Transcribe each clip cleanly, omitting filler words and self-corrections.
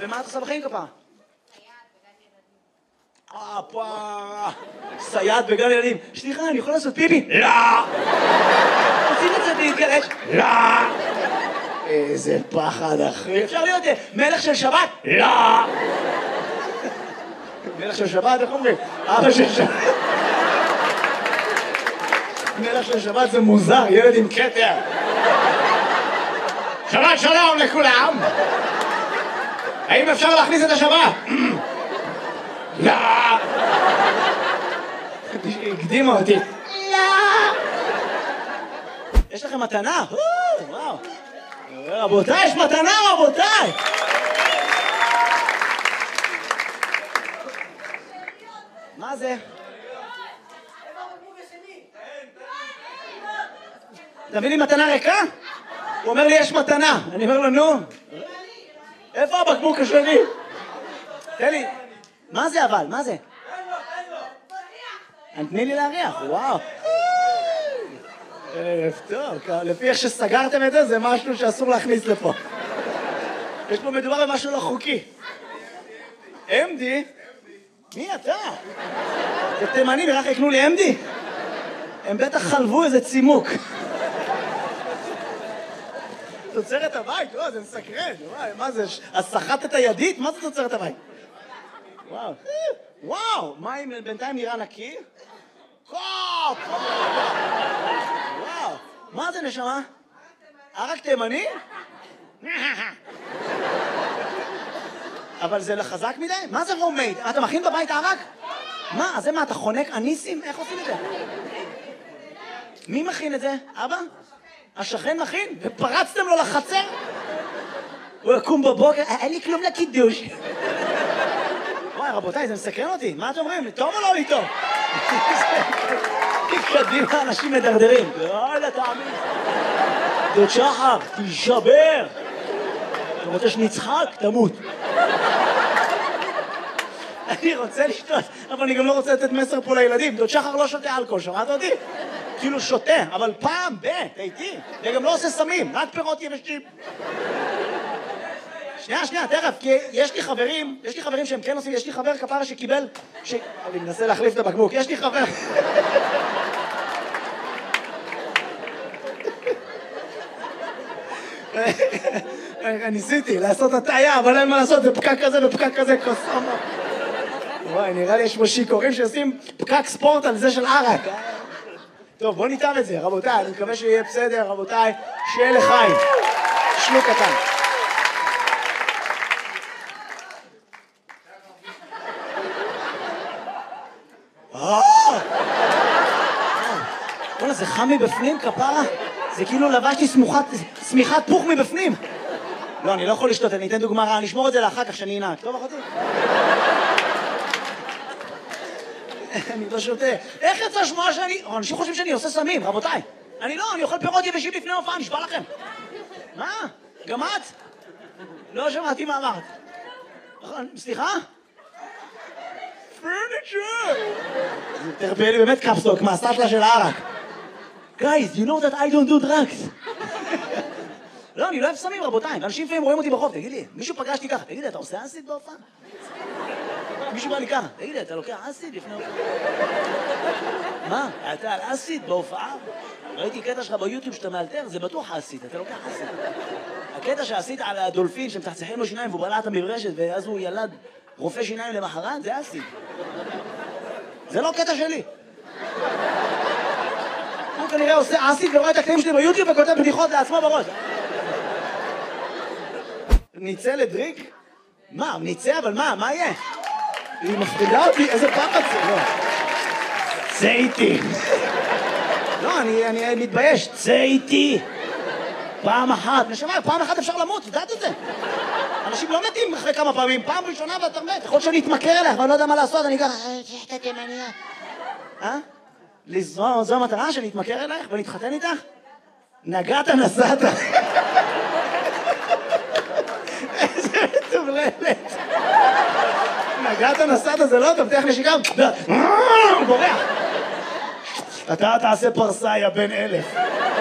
ומה את עושה בחיים כפרה? סייעת בגן ילדים. סליחה, אני יכול לעשות פיפי? לא! רוצים לצאת להתגלש? לא! איזה פחד אחי. אפשר להיות מלך של שבת? לא! מלך של שבת, איך אומרים? אבא של שבת. מלך של שבת זה מוזר, ילד עם כתר. שבת שלום לכולם! האם אפשר להכניס את השבת? לא! הקדימה אותי. לא! יש לכם מתנה? וואו. רבותיי, יש מתנה רבותיי! מה זה? תביא לי מתנה ריקה? הוא אומר לי יש מתנה. אני אומר לו נו. איפה הבקבוק השני? תן לי. מה זה אבל? מה זה? תני לי להריח. וואו. טוב, לפי איך שסגרתם את זה, זה משהו שאסור להכניס לפה. יש פה מדובר במשהו לא חוקי. אמדי? מי אתה? זה תימני, נראה יקנו לי אמדי? הם בטח חלבו איזה צימוק. תוצרת הבית, זה מסקרן. מה זה? אז סחטת הידית? מה זה תוצרת הבית? וואו. וואו, מים בינתיים נראה נקי? קופ! וואו, מה זה נשמה? ערק תימני? אבל זה לחזק מדי? מה זה רומייד? אתה מכין בבית ערק? מה? אז זה מה, אתה חונק אניסים? איך עושים את זה? מי מכין את זה? אבא? השכן מכין? ופרצתם לו לחצר? הוא יקום בבוקר, אין לי כלום לקידוש. וואי, רבותיי, זה מסקרן אותי. מה אתם אומרים? טוב או לא לי טוב? קדימה, אנשים מדרדרים. יאללה, תאמין. דוד שחר, תישבר. אתה רוצה שנצחק? תמות. אני רוצה לשתות, אבל אני גם לא רוצה לתת מסר פה לילדים. דוד שחר לא שותה אלכוהול, שמעת אותי? כאילו שותה, אבל פעם איתי. וגם לא עושה סמים, רק פירות יבשים. שנייה, תכף, כי יש לי חברים שהם כן עושים, יש לי חבר כפרה שקיבל, אני מנסה להחליף את הבקבוק, יש לי חבר. ניסיתי לעשות הטעיה, אבל אין מה לעשות, זה פקק כזה ופקק כזה, קוסם. וואי, נראה לי יש פה שיקורים שעושים פקק ספורט על זה של ערק. טוב, בוא ניתן את זה, רבותיי, אני מקווה שיהיה בסדר, רבותיי, שיהיה לחיים. שלוק קטן. וואלה, זה חם מבפנים, כפרה? זה כאילו לבשתי סמיכת פוך מבפנים. לא, אני לא יכול לשתות, אני אתן דוגמה רעה, אני אשמור את זה לאחר כך שאני אנהג. טוב, אחותי? אני לא שותה. איך יצא שמוע שאני... אנשים חושבים שאני עושה סמים, רבותיי. אני אוכל פירות יבשים לפני הופעה, נשבע לכם. מה? גם את? לא שמעתי מה אמרת. סליחה? פרניצ'ר! זה תרפא לי באמת קפסטוק, מהסטלה של הערק. Guys, you know that I don't do drugs. לא, אני לא אוהב סמים, רבותיי. אנשים לפעמים רואים אותי ברחוב, תגיד לי, מישהו פגשתי ככה, תגיד לי, אתה עושה אסיד בהופעה? מישהו בא לי ככה, תגיד לי, אתה לוקח אסיד לפני הופעה? מה? אתה על אסיד בהופעה? ראיתי קטע שלך ביוטיוב שאתה מאלתר, זה בטוח אסיד, אתה לוקח אסיד. הקטע שעשית על הדולפין שמצחצחים לו שיניים והוא בלע את המברשת ואז הוא ילד רופא שיניים למחרת, זה אסיד. זה לא קטע שלי. הוא כנראה עושה אסיד ורואה את הקטעים שלי ביוטיוב וכותב בדיחות לעצמו בראש. ניצא לדריק? מה? ניצא? אבל מה יהיה? היא מפחידה אותי, איזה פחד זה? לא. צא איתי. לא, אני מתבייש. צא איתי. פעם אחת. נשמע, פעם אחת אפשר למות, יודעת את זה? אנשים לא מתים אחרי כמה פעמים. פעם ראשונה ואתה מת. יכול שאני אתמכר אליך ואני לא יודע מה לעשות, אני ככה... שחטאתם אני... זו המטרה שאני אתמכר אלייך ונתחתן איתך? נגעת נסעת. איזה מטובללת. נגעת נסעת זה לא טוב, תלך נשיקה. הוא בורח. אתה תעשה פרסה, יא בן 1000.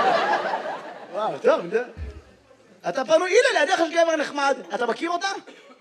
וואו, טוב. אתה פנוי, הנה לידך יש גבר נחמד. אתה מכיר אותה?